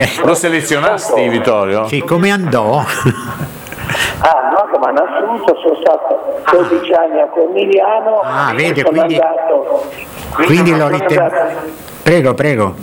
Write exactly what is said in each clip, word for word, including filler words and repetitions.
Lo selezionasti, Vittorio? Sì, come andò? Ah, no, che mi hanno assunto, sono stato dodici anni a Cornigliano. Ah, vedi, sono quindi, andato, quindi l'ho ritenuto. Prego, prego.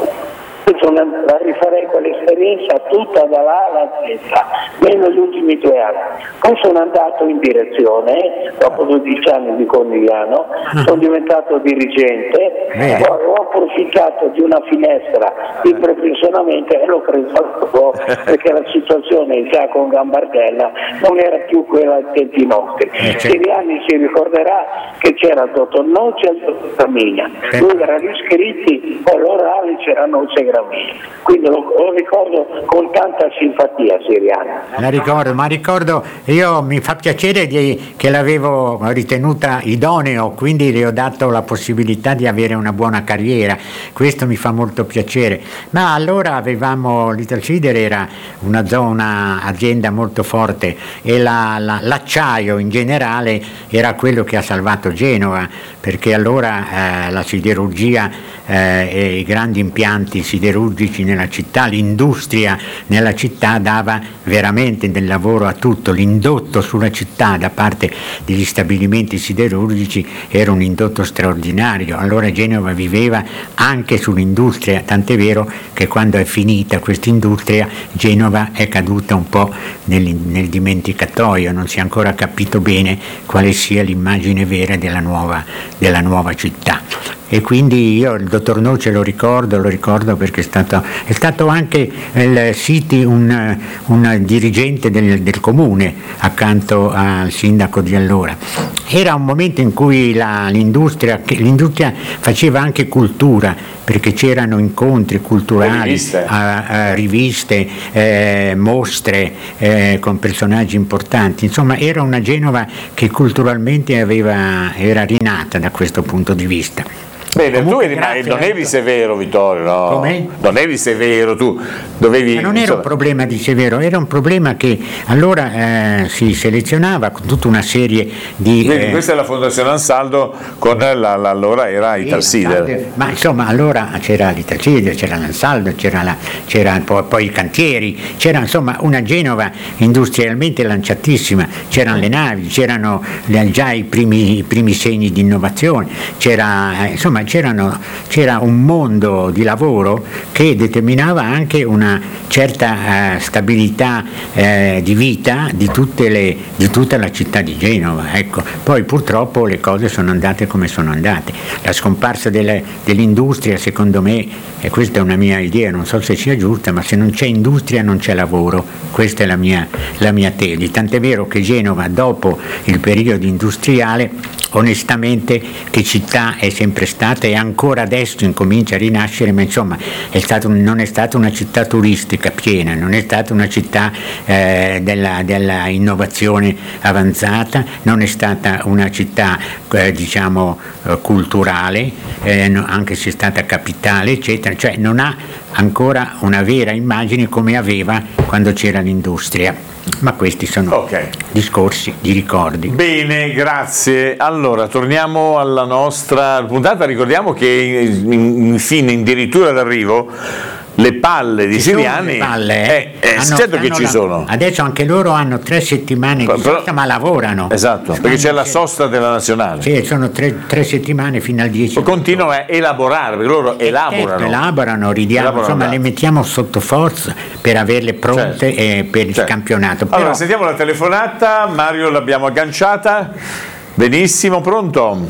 Sono andato, la rifarei quell'esperienza tutta dall'A alla Z, meno gli ultimi due anni. Poi sono andato in direzione, dopo dodici anni di Cornigliano, sono diventato dirigente, Bene. poi ho approfittato di una finestra di prepensionamento e l'ho preso perché la situazione già con Gambardella non era più quella ai tempi nostri. Siriani si ricorderà che c'era il dottor Noce e il dottor Gramigna, lui era iscritti, poi l'orale c'era Noce e Gramigna. Quindi lo, lo ricordo con tanta simpatia, Siriana. La ricordo, ma ricordo, io mi fa piacere di, che l'avevo ritenuta idoneo, quindi le ho dato la possibilità di avere una buona carriera, questo mi fa molto piacere. Ma allora avevamo, l'Italsider era una zona, azienda molto forte e la, la, l'acciaio in generale era quello che ha salvato Genova, perché allora eh, la siderurgia eh, e i grandi impianti siderurgici nella città, l'industria nella città dava veramente del lavoro a tutto, l'indotto sulla città da parte degli stabilimenti siderurgici era un indotto straordinario, allora Genova viveva anche sull'industria, tant'è vero che quando è finita questa industria Genova è caduta un po' nel, nel dimenticatoio, non si è ancora capito bene quale sia l'immagine vera della nuova, della nuova città. E quindi io il dottor Noce lo ricordo, lo ricordo perché è stato, è stato anche il Siti un, un dirigente del, del comune accanto al sindaco di allora. Era un momento in cui la, l'industria, l'industria faceva anche cultura, perché c'erano incontri culturali, riviste, a, a riviste eh, mostre eh, con personaggi importanti, insomma era una Genova che culturalmente aveva, era rinata da questo punto di vista. Bene, comunque, tu eri, ma non eri severo, Vittorio, no? Come? Non eri severo, tu dovevi... Ma non era insomma... un problema di severo, era un problema che allora eh, si selezionava con tutta una serie di... Quindi eh, questa è la Fondazione Ansaldo con la, la, allora era Italsider. Ma insomma allora c'era l'Italsider, c'era l'Ansaldo, c'era, la, c'era poi, poi i cantieri, c'era insomma una Genova industrialmente lanciatissima, c'erano le navi, c'erano già i primi, i primi segni di innovazione, c'era eh, insomma c'erano, c'era un mondo di lavoro che determinava anche una certa eh, stabilità eh, di vita di, tutte le, di tutta la città di Genova. Ecco. Poi purtroppo le cose sono andate come sono andate. La scomparsa delle, dell'industria, secondo me, e questa è una mia idea, non so se sia giusta, ma se non c'è industria non c'è lavoro. Questa è la mia, la mia tesi. Tant'è vero che Genova, dopo il periodo industriale, onestamente che città è sempre stata e ancora adesso incomincia a rinascere, ma insomma è stato, non è stata una città turistica piena, non è stata una città eh, della, della innovazione avanzata, non è stata una città eh, diciamo eh, culturale, eh, no, anche se è stata capitale eccetera, cioè non ha ancora una vera immagine come aveva quando c'era l'industria. Ma questi sono okay. discorsi di ricordi. Bene, grazie. Allora, torniamo alla nostra puntata. Ricordiamo che infine, addirittura d'arrivo, le palle di ci Siriani. Le palle, eh? eh, eh, certo che ci la, sono. Adesso anche loro hanno tre settimane di però, sosta, ma lavorano. Esatto, perché c'è la sosta della nazionale. Sì, sono tre, tre settimane fino al dieci. Continuano a elaborare, perché loro elaborano. Elaborano, ridiamo, elaborano, insomma, le mettiamo sotto forza per averle pronte certo. eh, per certo. il campionato. Però... Allora, sentiamo la telefonata. Mario l'abbiamo agganciata. Benissimo, pronto?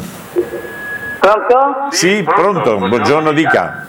Pronto? Sì, pronto. Buongiorno, dica.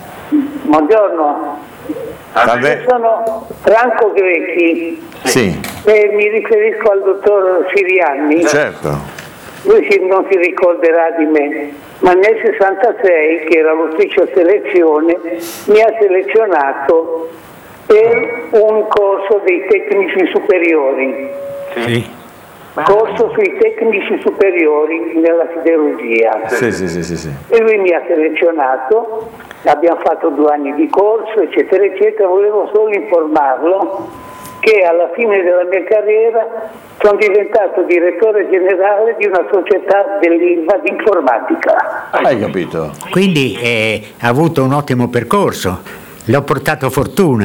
Buongiorno, Salve. io sono Franco Grecchi sì. e mi riferisco al dottor Siriani. Certo. Lui si, non si ricorderà di me, ma nel sessantasei, che era l'ufficio selezione, mi ha selezionato per un corso dei tecnici superiori. Sì. Corso sui tecnici superiori nella siderurgia. Sì, sì, sì, sì, sì. E lui mi ha selezionato, abbiamo fatto due anni di corso, eccetera, eccetera. Volevo solo informarlo che alla fine della mia carriera sono diventato direttore generale di una società dell'Ilva di informatica. Hai capito? Quindi eh, ha avuto un ottimo percorso. Le ho portato fortuna.